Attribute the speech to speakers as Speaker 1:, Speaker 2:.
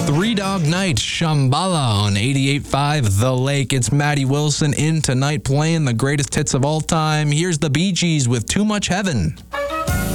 Speaker 1: Three Dog Night, Shambhala on 88.5 The Lake. It's Maddie Wilson in tonight playing the greatest hits of all time. Here's the Bee Gees with Too Much Heaven.